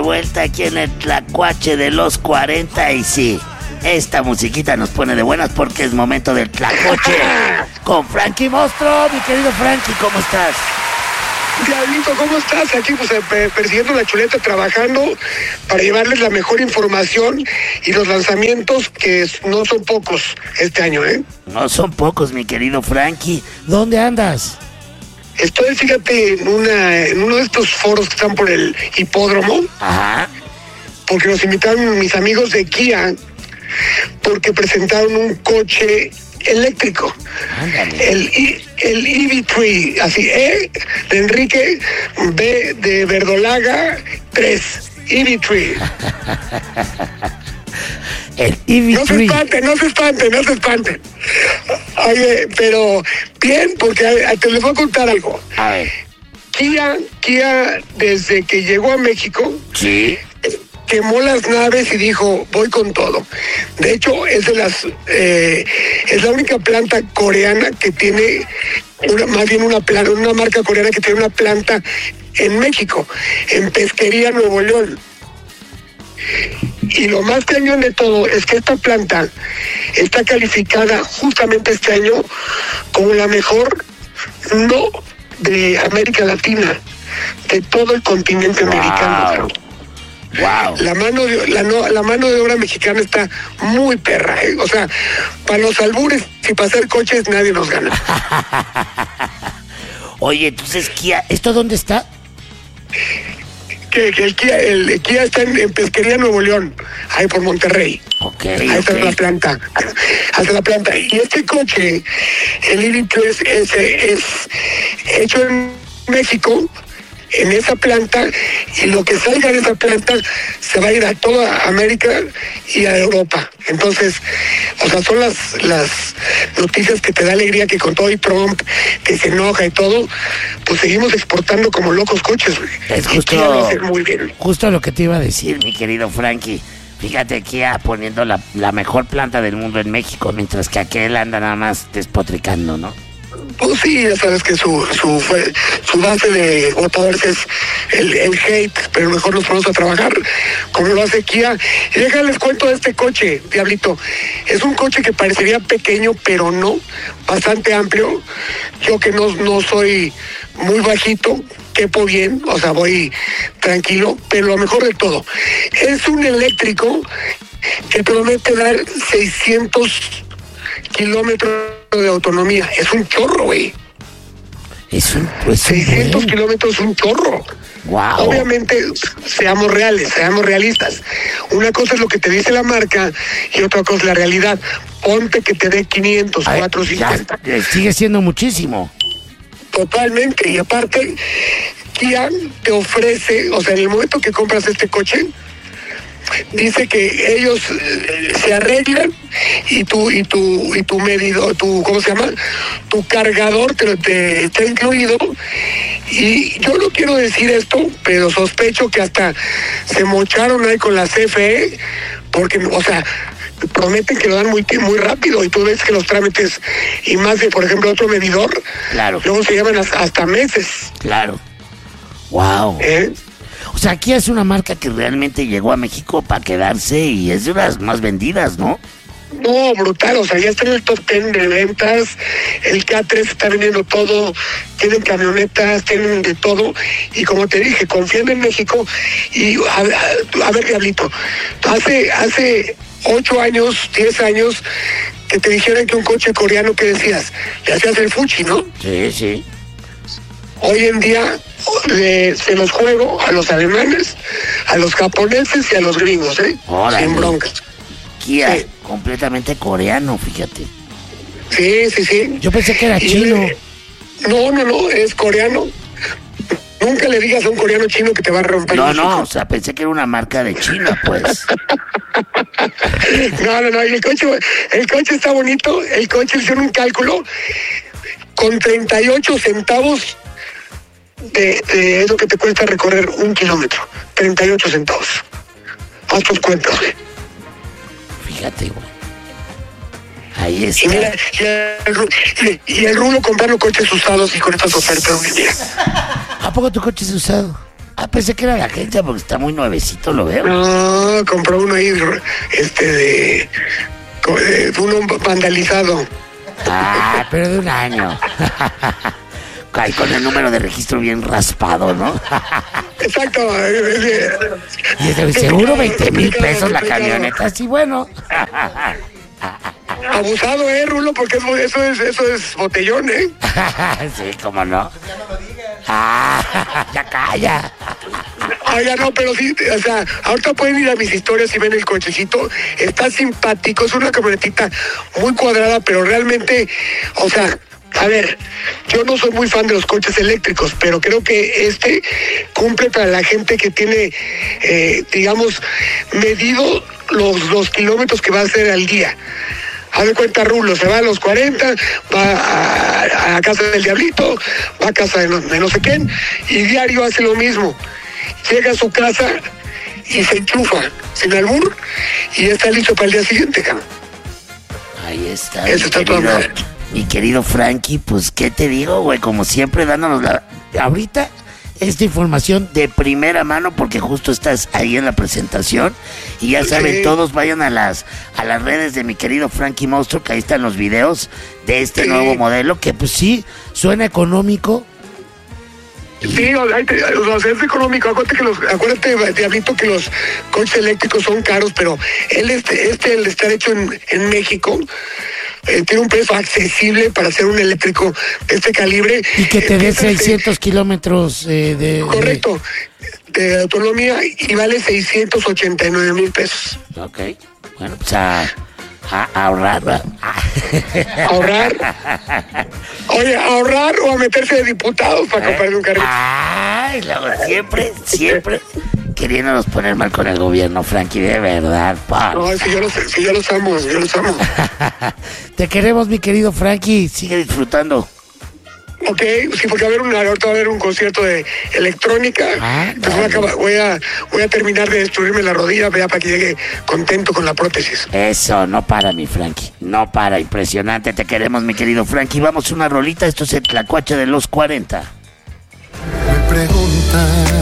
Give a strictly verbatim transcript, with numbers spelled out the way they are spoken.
vuelta aquí en el Tlacuache de los cuarenta y sí, esta musiquita nos pone de buenas porque es momento del Tlacuache con Frankie Monstruo. Mi querido Frankie, ¿cómo estás? Diablito, ¿cómo estás? Aquí pues eh, persiguiendo la chuleta, trabajando para llevarles la mejor información y los lanzamientos que no son pocos este año, ¿eh? No son pocos, mi querido Frankie. ¿Dónde andas? Estoy, fíjate, en, una, en uno de estos foros que están por el hipódromo. Ajá. Porque nos invitaron mis amigos de Kia, porque presentaron un coche eléctrico. Ándale. El, el E V tres, así, E de Enrique, B de Verdolaga, tres, E V tres. El E V tres. No se espanten, no se espanten, no se espanten. Oye, pero bien, porque te les voy a contar algo. A ver. Kia, Kia, desde que llegó a México, sí, quemó las naves y dijo, voy con todo. De hecho, es de las eh, es la única planta coreana que tiene, una, más bien una, planta, una marca coreana que tiene una planta en México, en Pesquería, Nuevo León. Y lo más cañón de todo es que esta planta está calificada justamente este año como la mejor no de América Latina, de todo el continente wow. americano. Wow. La mano de la, no, la mano de obra mexicana está muy perra, ¿eh? O sea, para los albures y para hacer coches nadie nos gana. Oye, entonces Kia, ¿esto dónde está? Que, que el, Kia, el, el Kia está en, en Pesquería, Nuevo León, ahí por Monterrey. Okay, ahí okay. está la planta, ahí está la planta. Y este coche, el E V tres, es, es hecho en México, en esa planta, y lo que salga de esa planta se va a ir a toda América y a Europa. Entonces, o sea, son las las noticias que te da alegría, que con todo y Trump, que se enoja y todo, pues seguimos exportando como locos coches, güey. Es justo, lo hace muy bien. Justo lo que te iba a decir, mi querido Frankie. Fíjate que ya poniendo la, la mejor planta del mundo en México, mientras que aquel anda nada más despotricando, ¿no? Pues sí, ya sabes que su su, su base de votadores es el, el hate, pero mejor nos ponemos a trabajar como lo hace Kia. Y déjales cuento de este coche, Diablito. Es un coche que parecería pequeño, pero no, bastante amplio. Yo que no, no soy muy bajito, quepo bien, o sea, voy tranquilo, pero lo mejor de todo, es un eléctrico que promete dar seiscientos kilómetros de autonomía. Es un chorro, güey. Es un... Pues seiscientos kilómetros es un chorro. Wow. Obviamente, seamos reales, seamos realistas. Una cosa es lo que te dice la marca y otra cosa es la realidad. Ponte que te dé quinientos, cuatrocientos cincuenta. Ya, sigue siendo muchísimo. Totalmente. Y aparte, Kia te ofrece, o sea, en el momento que compras este coche, dice que ellos eh, se arreglan y tu y tu y tu medidor, tu ¿cómo se llama? Tu cargador te, te está incluido. Y yo no quiero decir esto, pero sospecho que hasta se mocharon ahí con la C F E, porque, o sea, prometen que lo dan muy muy rápido y tú ves que los trámites y más de, por ejemplo, otro medidor, claro, luego se llevan hasta, hasta meses. Claro. Wow. ¿Eh? O sea, Kia es una marca que realmente llegó a México para quedarse y es de las más vendidas, ¿no? No, brutal, o sea, ya está en el top ten de ventas, el K tres está vendiendo todo, tienen camionetas, tienen de todo, y como te dije, confían en México. Y a, a, a ver, Diablito, hace, hace ocho años, diez años, que te dijeran que un coche coreano, ¿qué decías? Le hacías el fuchi, ¿no? Sí, sí. Hoy en día eh, se los juego a los alemanes, a los japoneses y a los gringos, ¿eh? Órale. Sin broncas. Kia, sí. Completamente coreano, fíjate. Sí, sí, sí. Yo pensé que era y chino. Le... No, no, no, es coreano. Nunca le digas a un coreano chino que te va a romper. No, no, o sea, pensé que era una marca de China, pues. no, no, no, el coche, el coche está bonito, el coche hicieron un cálculo con treinta y ocho centavos de, de es lo que te cuesta recorrer un kilómetro. treinta y ocho centavos. Haz tus cuentas, güey. Fíjate, güey. Ahí está. Y mira, y el, y el Rulo comprando coches usados y con estas ofertas hoy en día. ¿A poco tu coche es usado? Ah, pensé que era la agencia porque está muy nuevecito, lo veo. No, compró uno ahí, este, de, de uno vandalizado. Ah, pero de un año. Ay, con el número de registro bien raspado, ¿no? Exacto. Y de seguro veinte mil pesos la camioneta, sí, bueno. Abusado, eh, Rulo, porque eso, eso es eso es botellón, eh. Sí, cómo no. Ah, ya calla. Oiga, no, pero sí, o sea, ahorita pueden ir a mis historias y ven el cochecito. Está simpático, es una camionetita muy cuadrada, pero realmente, o sea, a ver, yo no soy muy fan de los coches eléctricos, pero creo que este cumple para la gente que tiene, eh, digamos, medido los, los kilómetros que va a hacer al día. Haz de cuenta, Rulo, se va a los cuarenta, va a, a casa del Diablito, va a casa de no, de no sé quién, y diario hace lo mismo. Llega a su casa y se enchufa, sin albur, y ya está listo para el día siguiente, cabrón. Ahí está. Eso está todo mal. Mi querido Frankie, pues, ¿qué te digo, güey? Como siempre, dándonos la... Ahorita, esta información de primera mano, porque justo estás ahí en la presentación. Y ya saben, sí. Todos vayan a las a las redes de mi querido Frankie Monstruo, que ahí están los videos de este sí. nuevo modelo, que pues sí, suena económico. Sí, o sea, es económico. Acuérdate, que los, acuérdate, Diablito, que los coches eléctricos son caros, pero él este, este el estar hecho en, en México, eh, tiene un precio accesible para ser un eléctrico de este calibre. Y que te dé seiscientos kilómetros eh, de... Correcto, de... de autonomía, y vale seiscientos ochenta y nueve mil pesos. Ok, bueno, pues a... A ahorrar, ¿verdad? Ahorrar. Oye, ahorrar o a meterse de diputados para comprarle un carrito. Ay, luego siempre, siempre queriéndonos poner mal con el gobierno, Frankie, de verdad, pa. No, si yo los, si yo los amo, yo los amo. Te queremos, mi querido Frankie, sigue disfrutando. Ok, sí, porque va a haber un, ahorita va a haber un concierto de electrónica. Ah, entonces voy a, acabar, voy, a, voy a terminar de destruirme la rodilla, vea, para que llegue contento con la prótesis. Eso, no para, mi Frankie. No para, impresionante. Te queremos, mi querido Frankie. Vamos a una rolita. Esto es el Tlacuache de los cuarenta. Me preguntan